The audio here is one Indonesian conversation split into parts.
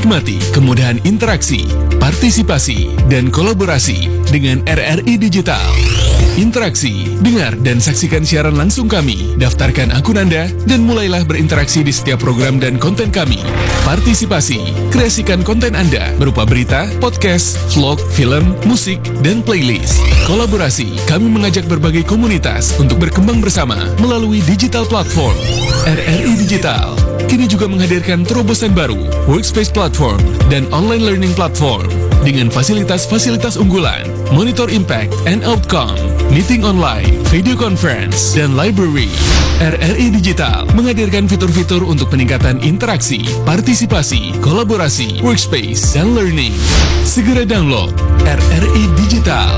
Nikmati kemudahan interaksi, partisipasi, dan kolaborasi dengan RRI Digital. Interaksi, dengar dan saksikan siaran langsung kami, daftarkan akun Anda, dan mulailah berinteraksi di setiap program dan konten kami. Partisipasi, kreasikan konten Anda berupa berita, podcast, vlog, film, musik, dan playlist. Kolaborasi, kami mengajak berbagai komunitas untuk berkembang bersama melalui digital platform. RRI Digital kini juga menghadirkan terobosan baru, workspace platform, dan online learning platform dengan fasilitas-fasilitas unggulan, monitor impact and outcome, meeting online, video conference, dan library. RRI Digital menghadirkan fitur-fitur untuk peningkatan interaksi, partisipasi, kolaborasi, workspace, dan learning. Segera download RRI Digital.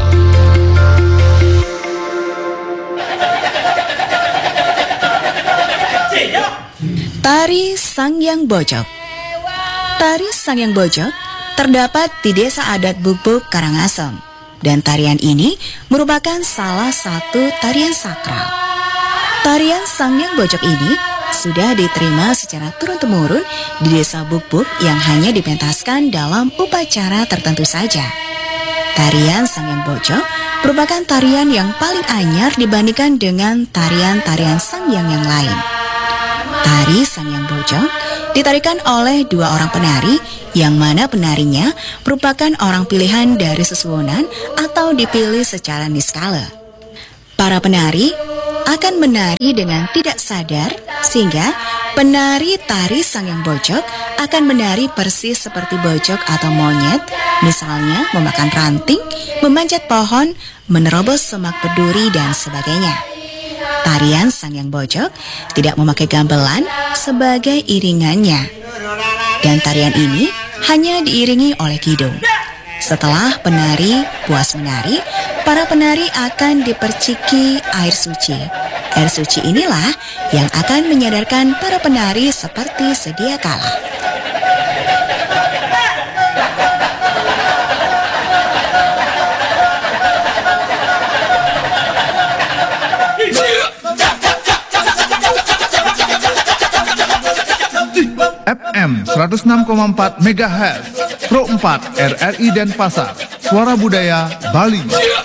Tari Sangyang Bojok. Tari Sangyang Bojok terdapat di Desa Adat Bukbuk, Karangasem, dan tarian ini merupakan salah satu tarian sakral. Tarian Sangyang Bojok ini sudah diterima secara turun-temurun di Desa Bukbuk yang hanya dipentaskan dalam upacara tertentu saja. Tarian Sangyang Bojok merupakan tarian yang paling anyar dibandingkan dengan tarian-tarian Sangyang yang lain. Tari Sangyang Bojok ditarikan oleh dua orang penari yang mana penarinya merupakan orang pilihan dari Sesuwunan atau dipilih secara niskala. Para penari akan menari dengan tidak sadar sehingga penari tari Sangyang Bojok akan menari persis seperti bojok atau monyet, misalnya memakan ranting, memanjat pohon, menerobos semak berduri, dan sebagainya. Tarian Sangyang Bojok tidak memakai gamelan sebagai iringannya, dan tarian ini hanya diiringi oleh kidung. Setelah penari puas menari, para penari akan diperciki air suci. Air suci inilah yang akan menyadarkan para penari seperti sedia kala. FM 106,4 MHz, Pro 4 RRI Denpasar, Suara Budaya Bali.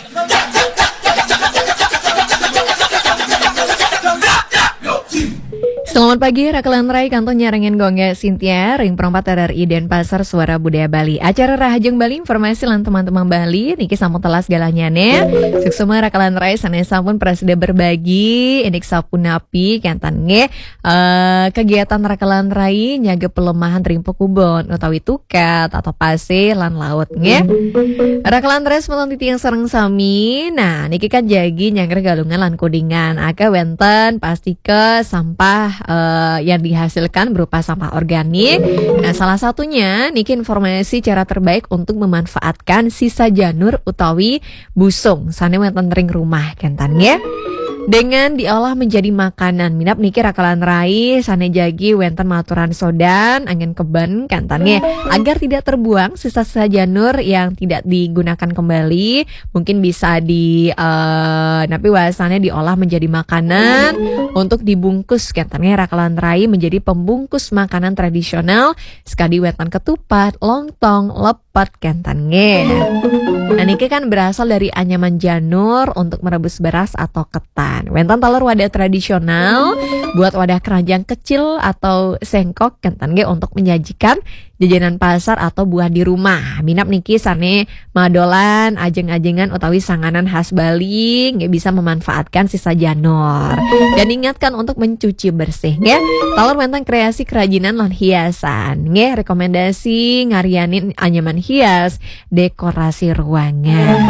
Selamat pagi, Rakalan Rai, Kantor Nyarengen Gongga Sintia, Ring Perempat RRI Denpasar, Suara Budaya Bali. Acara Rahajeng Bali, informasi lan teman-teman Bali, niki sampun telas galanyane. Suksuma Rakalan Rai, sanes sampun presiden berbagi, indik sapunapi, kantan nge, kegiatan Rakalan Rai, nyaga pelemahan rimpo kubon, utawi tukat, atau pase, lan laut nge. Rakalan Rai, semeton titi yang sereng sami, nah niki kan jagi nyangger galungan lan kudingan, aka wenten pasti ke sampah yang dihasilkan berupa sampah organik. Nah, salah satunya niki informasi cara terbaik untuk memanfaatkan sisa janur utawi busung sane wonten ring rumah kentan ya. Dengan diolah menjadi makanan, minap niki Rakalan Rai sane jagi wenten maturan sodan angin keben kantannya agar tidak terbuang sisa-sisa janur yang tidak digunakan kembali, mungkin bisa napi wasane diolah menjadi makanan untuk dibungkus kantannya Rakalan Rai menjadi pembungkus makanan tradisional sekali wetan ketupat, lontong, lepet kantannya. Nah niki kan berasal dari anyaman janur untuk merebus beras atau ketan. Wenten telur wadah tradisional buat wadah keranjang kecil atau sengkok kentan ge untuk menyajikan jajanan pasar atau buah di rumah. Minap niki sane madolan ajeng-ajengan utawi sanganan khas Bali nggak bisa memanfaatkan sisa janur. Dan ingatkan untuk mencuci bersih ya. Telur wenten kreasi kerajinan lan hiasan nggih, rekomendasi ngarianin anyaman hias dekorasi ruangan.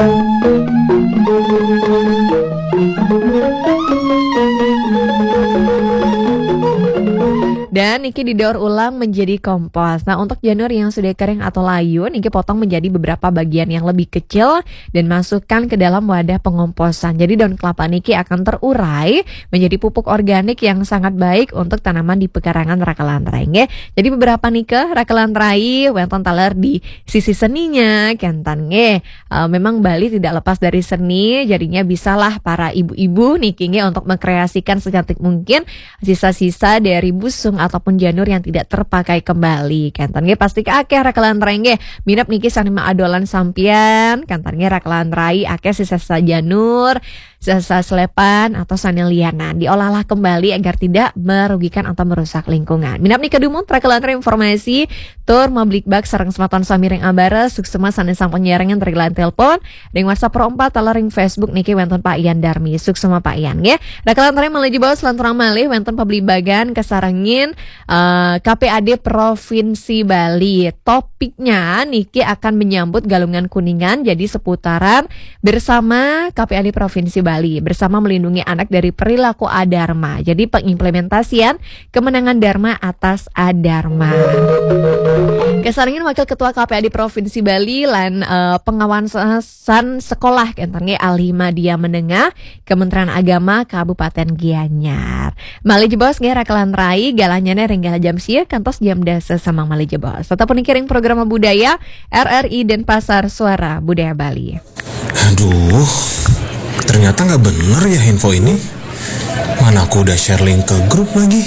Dan niki didaur ulang menjadi kompos. Nah untuk janur yang sudah kering atau layu, niki potong menjadi beberapa bagian yang lebih kecil dan masukkan ke dalam wadah pengomposan. Jadi daun kelapa niki akan terurai menjadi pupuk organik yang sangat baik untuk tanaman di pekarangan Rakalan Rai. Jadi beberapa nike Rakalan Rai wonten taler di sisi seninya kentan memang Bali tidak lepas dari seni, jadinya bisalah para ibu-ibu niki untuk mengkreasikan secantik mungkin sisa-sisa dari busung ataupun janur yang tidak terpakai kembali. Kantan ge pasti akeh rakalan rai ge minap niki sanima adolan sampian, kantan ge rakalan rai akeh sisa janur, sisa selepan atau sanil lianan diolahlah kembali agar tidak merugikan atau merusak lingkungan. Minap nih kedumut rakalan rai informasi tur mablikbak sareng sematon samiring abara suksema sanes sang penyiarangan terilan telepon ring WhatsApp Pro 4 tala ring Facebook niki wonten Pak Ian Darmi suksema Pak Ian nggih. Rakalan rai menuju bawa selanturang malih wonten pablibagan kesarengin KPAD Provinsi Bali. Topiknya niki akan menyambut Galungan Kuningan jadi seputaran bersama KPAD Provinsi Bali bersama melindungi anak dari perilaku adharma. Jadi pengimplementasian kemenangan dharma atas adharma. Kesarengin Wakil Ketua KPAD Provinsi Bali lan pengawasan sekolah kentarnya Alima Dia Menengah Kementerian Agama Kabupaten Gianyar. Mali jebos nge rakalan rai galanyane renggala jam sia kantos jam dasa sama mali jebos. Tetapun kiring program budaya RRI Denpasar Suara Budaya Bali. Aduh, ternyata nggak bener ya info ini. Mana aku udah share link ke grup lagi.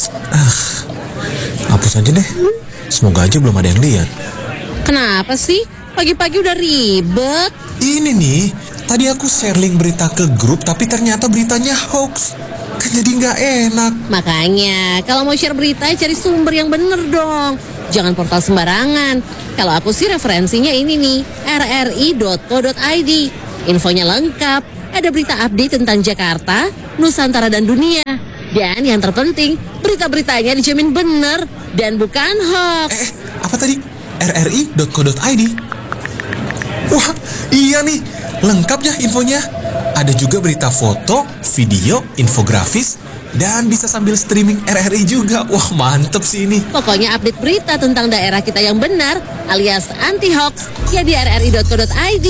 Hapus aja deh. Semoga aja belum ada yang lihat. Kenapa sih? Pagi-pagi udah ribet. Ini nih, tadi aku share link berita ke grup tapi ternyata beritanya hoax. Kan jadi nggak enak. Makanya, kalau mau share berita cari sumber yang bener dong. Jangan portal sembarangan. Kalau aku sih referensinya ini nih, rri.co.id. Infonya lengkap. Ada berita update tentang Jakarta, Nusantara dan dunia. Dan yang terpenting, berita-beritanya dijamin bener dan bukan hoax. Apa tadi? rri.co.id. Wah, iya nih, lengkap ya infonya. Ada juga berita foto, video, infografis, dan bisa sambil streaming RRI juga. Wah, mantep sih ini. Pokoknya update berita tentang daerah kita yang benar alias anti hoax ya di rri.co.id.